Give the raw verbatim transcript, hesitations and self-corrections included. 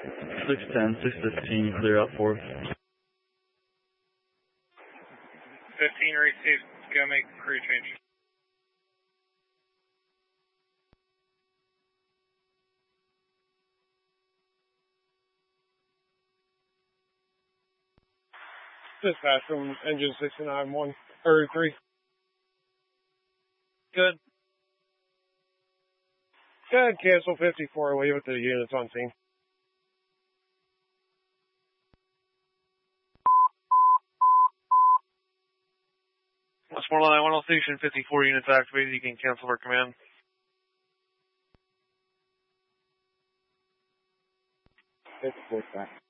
six ten, six fifteen, clear out fourth. fifteen received, go make crew change. Dispatch from engine sixty-nine one, or three. Good. Go ahead, cancel fifty-four, leave it to the units on scene. Westmoreland nine one zero station, fifty-four units activated, you can cancel for command. fifty-four back.